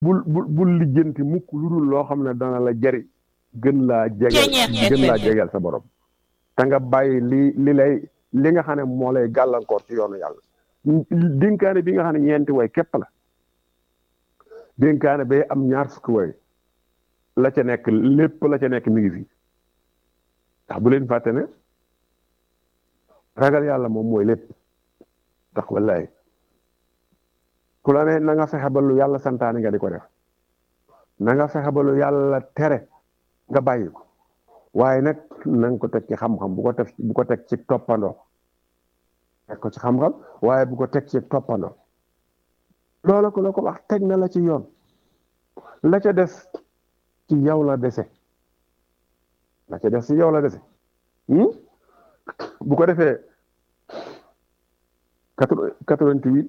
bul lijjanti mukk lu dul loo xam ne dana la jari gën laa jegeel sa borom te nga bàyyi li nga xam ne moo lay gàllankoor ci yoonu yàlla dénkaane bi nga xam ne ñeenti way képp la dénkaane bay am ñaar fukki way la ca nekk lépp la ca nekk mi ngi fi ndax bu leen fàtte ne ragal yàlla moom mooy lépp ndax wallaay ku la ne na nga fexe ba lu yàlla santaane nga di ko def na nga fexe ba lu yàlla tere nga bàyyi ko waaye nag na nga ko teg ci xam-xam bu ko teg ci toppandoo teg ko ci xam-xam waaye bu ko teg ci toppandoo loola ko la ko wax teg na la ci yoon la ca des ci yow la dese la ca des ci yow la dese bu ko defee 88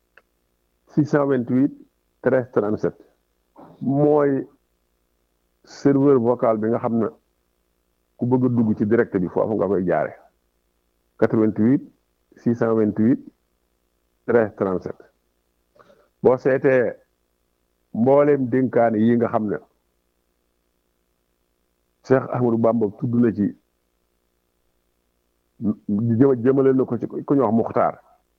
628 13 37 mooy serveur vocal bi nga xam ne ku bëgg a dugg ci direct bi foofu nga koy jaare 88 628 13 37 boo seetee mbooleem dénkaane yi nga xam ne Cheikh Ahmadou Bamba tudd na ci jëmale na ko ci ku ñu wax Muxtaar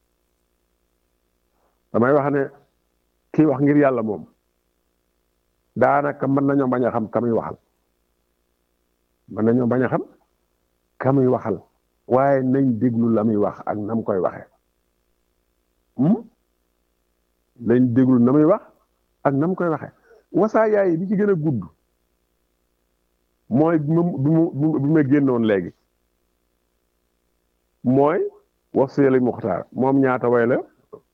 damay wax ne kii wax ngir yàlla moom daanaka mën nañoo bañ a xam ka muy waxal mën nañoo bañ a xam ka muy waxal waaye nañ déglu la muy wax ak nam koy waxee nañ déglu na muy wax ak nam koy waxee wasaa yaay bi ci gën a gudd mooy bi ma génnoon léegi mooy wax seeli Muxtaar moom ñaata way la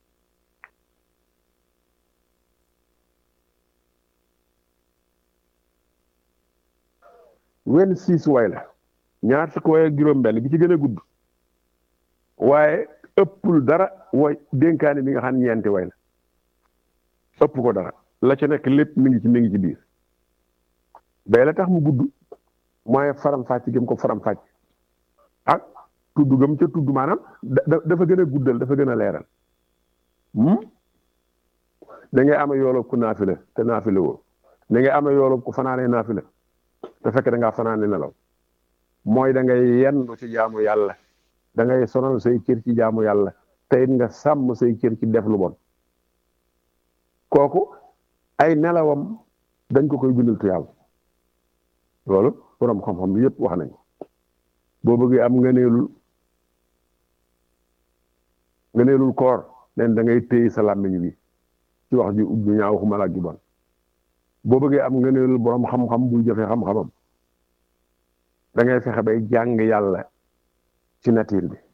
26 way la ñaar fukki way ak juróom-benn bi ci gën a gudd waaye ëppul dara way dénkaani bi nga xam ñeenti way la ëpp ko dara la ca nekk lépp mi ngi ci biir bay la tax mu gudd mooy faram-fàcc gëm ko faram-fàcc ak tudd gëm ca tudd maanaam dafa gën a guddal dafa gën a leeral da ngay ama yooloob ku naafila te naafila woo da ngay ama yooloob ku fanaanee naafila te fekk da ngaa fanaane nelaw mooy da ngay yendu ci jaamu yàlla da ngay sonal say cër ci jaamu yàlla te it nga sàmm say cër ci def lu bon kooku ay nelawam dañ ko koy bindal tuyaaba loolu borom xam-xam bi yëpp wax nañ boo bëggee am ngëneelul koor nen da ngay téye sa làmmiñ bi ci wax ji ubbi ñaaw waxuma la ju bon boo bëggee am ngëneelul borom xam-xam buy jëfe xam-xamam da ngay fexe bay jàng yàlla ci nature bi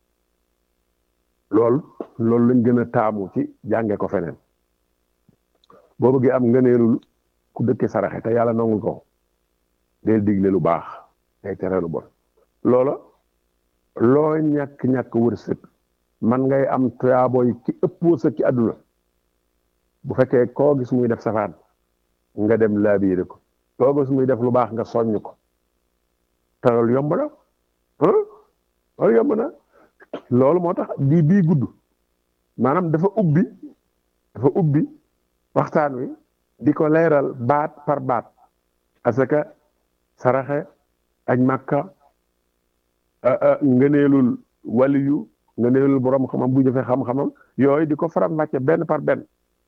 loolu lañ gën a taamu ci jànge ko feneen boo bëggee am ngëneelul ku dëkke saraxe te yàlla nangul ko del digle lu baax day tere lu bon loola loo ñàkk-ñàkk wërsëg man ngay am tuyaaboy ki ëpp wërsëg ci àdduna bu fekkee koo gis muy def safaan nga dem laabiire ko koo gis muy def lu baax nga soññ ko te loolu yomb na loolu yomb na loolu moo tax bii gudd maanaam dafa ubbi waxtaan wi di ko leeral baat par baat parce que saraxe aj màkka ngëneelul waliyu ngëneelul borom xamam bu jëfee xam-xamam yooyu di ko faram-fàcce benn par benn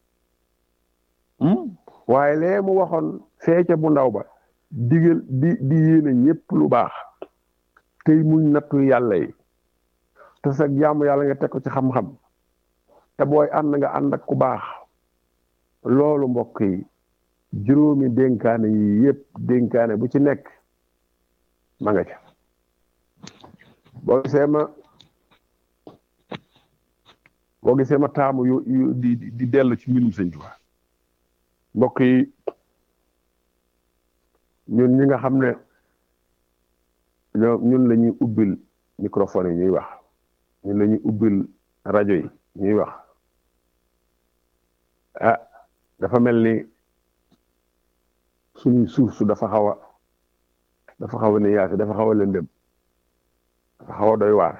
waaye lee mu waxoon feece bu ndaw ba digal di yéene ñépp lu baax tey muñ nattu yàlla yi te sa jaamu yàlla nga teg ko ci xam-xam te booy ànd nga ànd ak ku baax loolu mbokk yi juróomi dénkaane yi yépp dénkaane bu ci nekk ma nga ca boo gisee ma taamu yu di dellu ci mbindum Sëñ Tuubaa mbokk yi ñun ñi nga xam ne ñun la ñuy ubbil microphone yi ñuy wax ñun la ñuy ubbil rajo yi ñuy wax dafa mel ni suñuy suuf su dafa xaw a ne yaasi dafa xaw a lëndëm dafa xaw a doy waar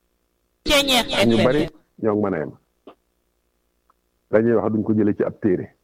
ñu bari ñoo ngi mën a yem dañuy wax duñ ko jëlee ci ab téere